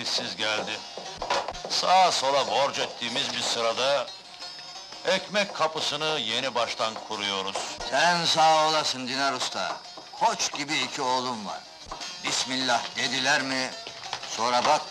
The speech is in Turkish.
vakitsiz geldi. Sağa sola borç ettiğimiz bir sırada... ...ekmek kapısını yeni baştan kuruyoruz. Sen sağ olasın Dinar Usta. Koç gibi iki oğlum var. Bismillah dediler mi... ...sonra bak